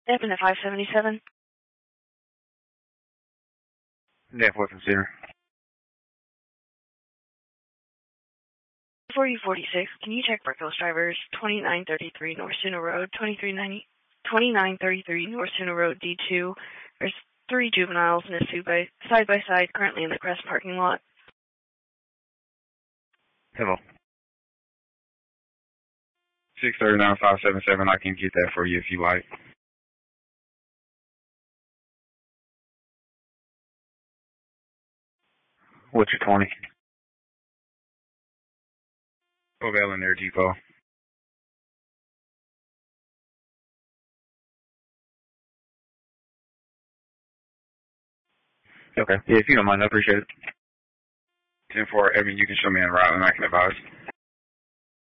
Evan at 577. Yeah, for consider. 4046, can you check Brickless drivers 2933 North Sooner Road, 2933 North Sooner Road, D2. There's 3 juveniles in a suit side by side currently in the Crest parking lot. Hello. 639-577, I can get that for you if you like. What's your 20? Ovell in there, Depot. Okay. Yeah, if you don't mind, I appreciate it. 10-4, Evan, you can show me en route and I can advise.